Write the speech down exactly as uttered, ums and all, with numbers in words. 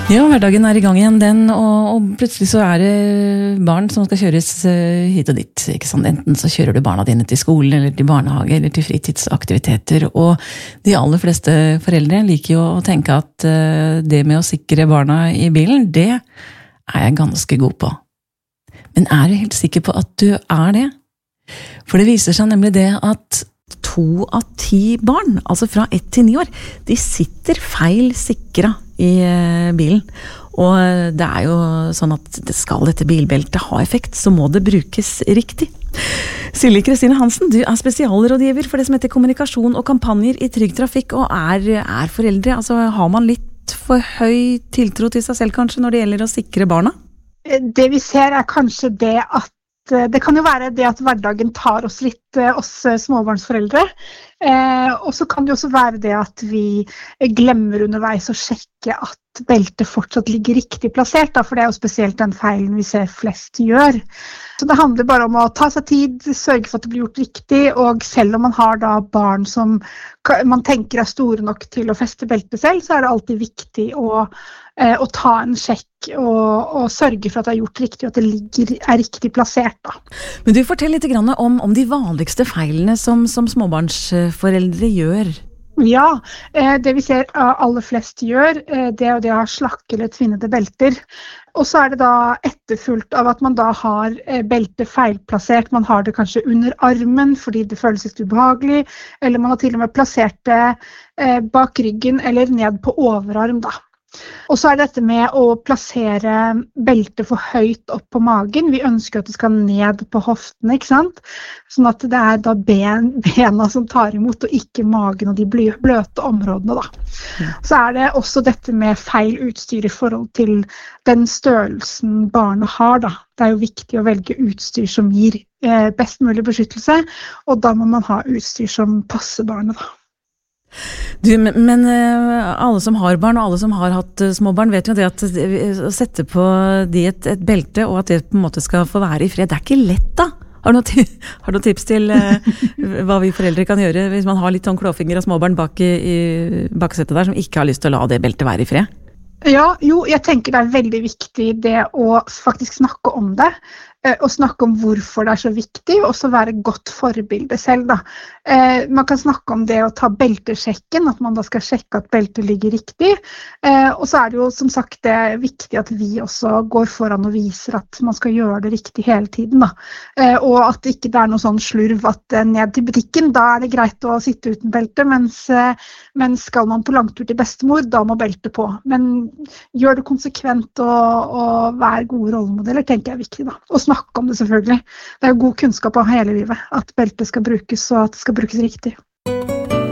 Ja, hverdagen er i gang igjen den, og, og plutselig så er det barn som skal kjøres hit og dit, ikke sant? Enten så kjører du barna dine til skolen, eller til barnehage, eller til fritidsaktiviteter, og de aller fleste foreldre liker jo å tenke at det med å sikre barna i bilen, det er jeg ganske god på. Men er du helt sikker på at du er det? For det viser seg nemlig det at to av ti barn, altså fra ett til ni år, de sitter feil sikra i bilen. Og det er jo sånn at skal dette bilbeltet ha effekt, så må det brukes riktig. Silje Kristine Hansen, du er spesialrådgiver for det som heter kommunikasjon og kampanjer i Trygg Trafikk, og er, er foreldre. Altså, har man litt for høy tiltro til seg selv kanskje når det gjelder å sikre barna? Det vi ser er kanskje det at det kan jo være det at hverdagen tar oss litt, oss småbarnsforeldre, eh, og så kan det jo også være det at vi glemmer underveis å sjekke at beltet fortsatt ligger riktig plassert, da, for det er jo spesielt den feilen vi ser flest gjør. Så det handler bare om å ta seg tid, sørge for at det blir gjort riktig, og selv om man har da barn som man tenker er store nok til å feste beltet selv, så er det alltid viktig å, eh, å ta en sjekk og, og sørge for at det er gjort riktig, og at det ligger, er riktig plassert. Da. Men du, fortell litt grann om, om de vanligste feilene som, som småbarnsforeldre gjør. Ja, det vi ser aller flest gjør, det er jo det å ha slakke eller tvinnede belter. Og så er det da etterfulgt av at man da har beltet feilplassert. Man har det kanskje under armen fordi det føles litt ubehagelig, eller man har til og med plassert det bak ryggen eller ned på overarm da. Og så er det dette med å plassere beltet for høyt opp på magen. Vi ønsker at det skal ned på hoftene, ikke sant? Sånn at det er da ben, bena som tar imot, og ikke magen og de bløte områdene da. Ja. Så er det også dette med feil utstyr i forhold til den størrelsen barnet har da. Det er jo viktig å velge utstyr som gir eh, best mulig beskyttelse, og da må man ha utstyr som passer barnet da. Du, men alle som har barn og alle som har hatt små barn vet jo det at å sette på de et, et belte og at det på en måte skal få være i fred, det er ikke lett da. Har du noen, har du noen tips til uh, hva vi foreldre kan gjøre hvis man har litt sånn klåfinger og småbarn bak i, i baksetet der som ikke har lyst til å la det beltet være i fred? Ja, jo, jeg tenker det er veldig viktig det å faktisk snakke om det, og snakke om hvorfor det er så viktig, og også være godt forbilde selv da. Eh, man kan snakke om det å ta beltesjekken, at man da skal sjekke at beltet ligger riktig, eh, og så er det jo som sagt det er viktig at vi også går foran og viser at man skal gjøre det riktig hele tiden da. Eh, og at det ikke er noe sånn slurv at eh, ned til butikken, da er det greit å sitte uten belte, mens, eh, mens skal man på langtur til bestemor, da må beltet på. Men gjør det konsekvent og, og vær gode rollemodeller, tenker jeg er viktig da. Og snakke om det selvfølgelig. Det er jo god kunnskap av hele livet, at beltet skal brukes og at det skal brukes riktig.